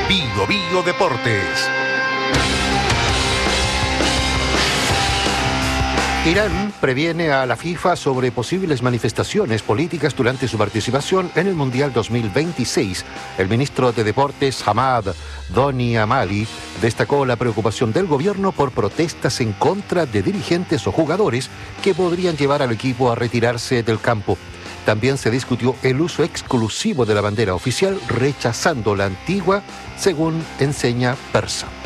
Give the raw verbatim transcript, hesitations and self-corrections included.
Bio Bio Deportes. Irán previene a la FIFA sobre posibles manifestaciones políticas durante su participación en el Mundial dos mil veintiséis. El ministro de Deportes, Hamad Doniamali, destacó la preocupación del gobierno por protestas en contra de dirigentes o jugadores que podrían llevar al equipo a retirarse del campo. También se discutió el uso exclusivo de la bandera oficial, rechazando la antigua, según enseña Persa.